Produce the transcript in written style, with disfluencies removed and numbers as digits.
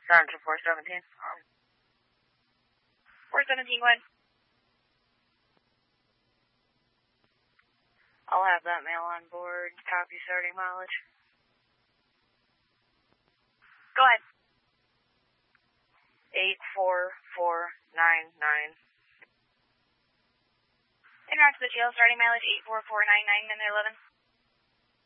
Sergeant 417. 417, go ahead. I'll have that male on board. Copy starting mileage. Go ahead. 84499. En route to the jail, starting mileage 84499 and 11.